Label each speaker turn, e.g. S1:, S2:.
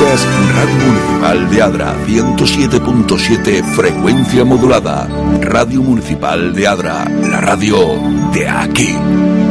S1: Escuchas Radio Municipal de Adra, 107.7 frecuencia modulada. Radio Municipal de Adra, la radio de aquí.